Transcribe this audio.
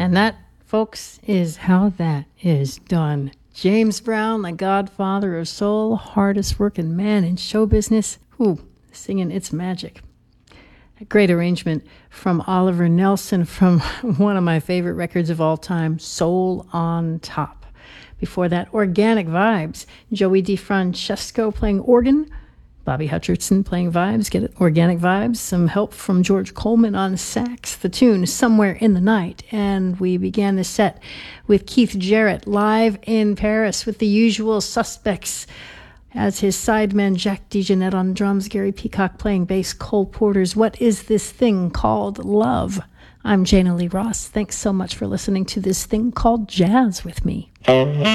And that, folks, is how that is done. James Brown, the godfather of soul, hardest working man in show business, singing It's Magic. A great arrangement from Oliver Nelson from one of my favorite records of all time, Soul on Top. Before that, Organic Vibes, Joey DeFrancesco playing organ, Bobby Hutcherson playing vibes, get it? Organic Vibes, some help from George Coleman on sax, the tune Somewhere in the Night. And we began the set with Keith Jarrett live in Paris with the usual suspects as his sideman Jack DeJohnette on drums, Gary Peacock playing bass, Cole Porter's What Is This Thing Called Love? I'm Jana Lee Ross. Thanks so much for listening to This Thing Called Jazz with me.